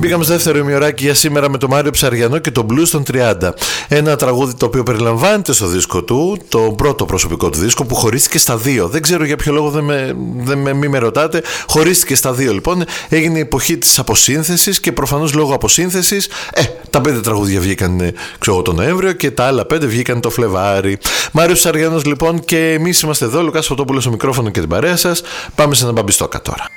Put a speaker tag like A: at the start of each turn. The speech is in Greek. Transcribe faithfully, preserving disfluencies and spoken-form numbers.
A: Μπήκαμε στο δεύτερο ημιωράκι για σήμερα με τον Μάριο Ψαριανό και το Blues των τριάντα. Ένα τραγούδι το οποίο περιλαμβάνεται στο δίσκο του, το πρώτο προσωπικό του δίσκο, που χωρίστηκε στα δύο. Δεν ξέρω για ποιο λόγο, δεν με, δεν με, μη με ρωτάτε. Χωρίστηκε στα δύο λοιπόν. Έγινε η εποχή της αποσύνθεσης και προφανώς λόγω αποσύνθεσης, ε, τα πέντε τραγούδια βγήκαν ξέρω, το Νοέμβριο και τα άλλα πέντε βγήκαν το Φλεβάρι. Μάριος Ψαριανός λοιπόν, και εμείς είμαστε εδώ, Λουκάς Φωτόπουλος στο μικρόφωνο και την παρέα σας. Πάμε σε ένα μπαμπιστόκα τώρα.